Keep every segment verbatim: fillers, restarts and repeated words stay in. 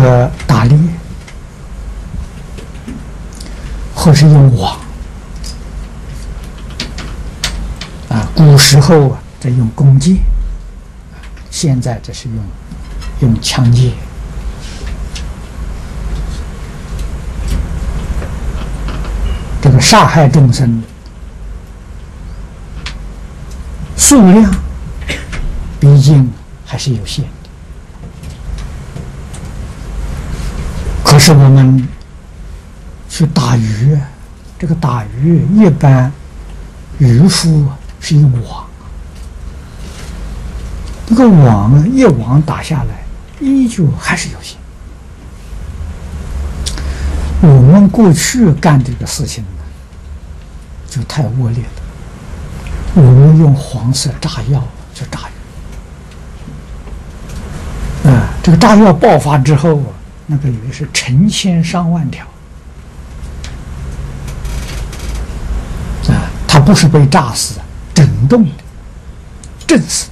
个打猎，或是用网啊，古时候啊，在用弓箭，现在这是用用枪械。这个杀害众生数量，毕竟还是有限的。可是我们去打鱼，这个打鱼一般渔夫是用网，这个网啊，一网打下来，依旧还是有限。我们过去干这个事情呢，就太恶劣了。我们用黄色炸药去炸鱼，啊，这个炸药爆发之后啊，那个鱼是成千上万条，啊，它不是被炸死的，整栋的，震死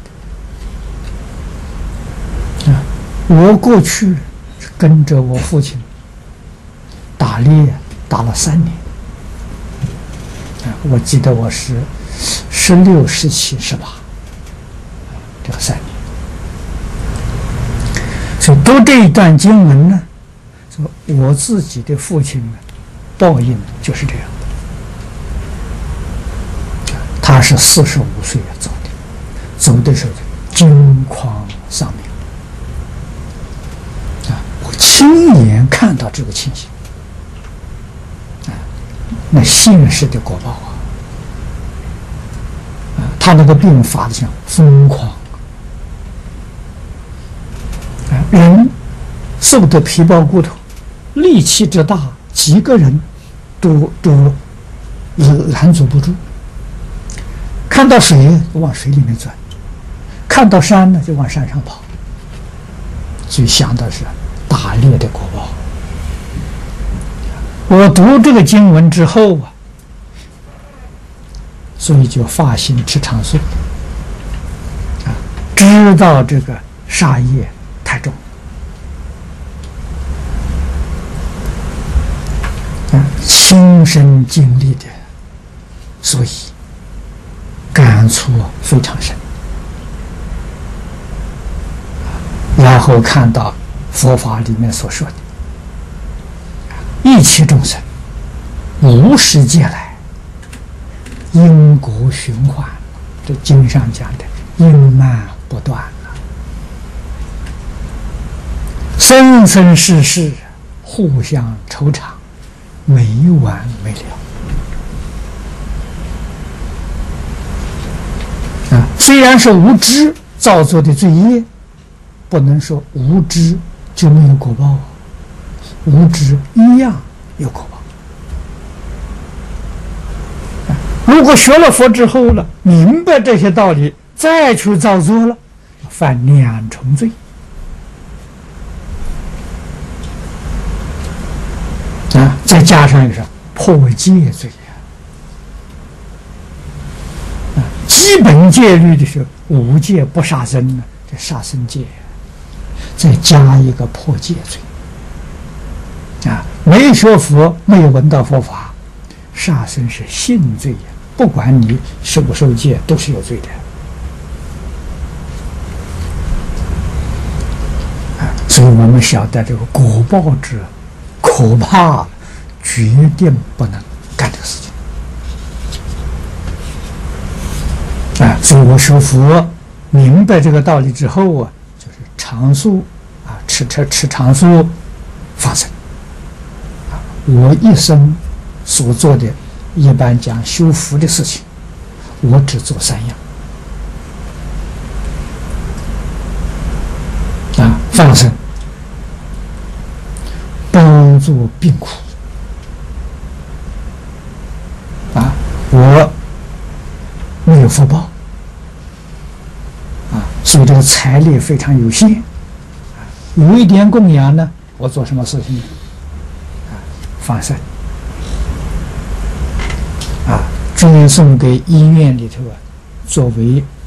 的。啊，我过去跟着我父亲打猎，打了三年。啊，我记得我是十六、十七、十八，这个三年。所以读这一段经文呢，说我自己的父亲呢，报应就是这样的。他是四十五岁走的，走的时候惊慌丧命。啊，我亲眼看到这个情形。那现实的果报啊，啊，他那个病发的像疯狂，啊，人瘦得皮包骨头，力气之大，几个人都都拦阻不住。看到水就往水里面钻，看到山呢就往山上跑。最想的是打猎的果报。我读这个经文之后啊，所以就发心吃长素啊，知道这个杀业太重啊，亲身经历的，所以感触非常深。然后看到佛法里面所说的一切众生无始劫来因果循环，这经上讲的因慢不断了，生生世世互相愁肠，没完没了啊！虽然是无知造作的罪业，不能说无知就没有果报，无知一样有果报。如果学了佛之后了，明白这些道理，再去造作了，犯两重罪啊！再加上一个破戒罪啊！基本戒律的是无戒不杀生呢，这杀生戒，再加一个破戒罪啊！没学佛，没有闻到佛法，杀生是性罪呀。不管你受不受戒，都是有罪的。啊，所以我们晓得这个果报之可怕，决定不能干这个事情。啊，所以我学佛明白这个道理之后啊，就是常素啊，吃吃吃常素，放生。啊，我一生所做的。一般讲修福的事情，我只做三样啊：放生、帮助病苦啊。我没有福报啊，所以这个财力非常有限。有一点供养呢，我做什么事情呢？啊，放生。啊，赠送给医院里头啊，作为